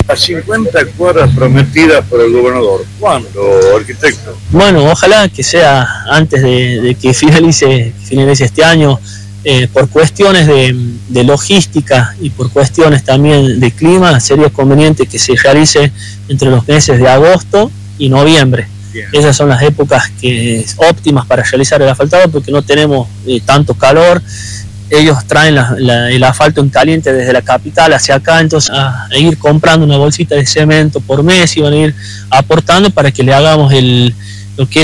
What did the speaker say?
Las 50 cuadras prometidas por el gobernador, ¿cuándo, arquitecto? Bueno, ojalá que sea antes de que finalice este año. Por cuestiones de logística y por cuestiones también de clima, sería conveniente que se realice entre los meses de agosto y noviembre. Bien. Esas son las épocas óptimas para realizar el asfaltado porque no tenemos tanto calor. Ellos traen el asfalto en caliente desde la capital hacia acá, entonces a ir comprando una bolsita de cemento por mes y van a ir aportando para que le hagamos lo que es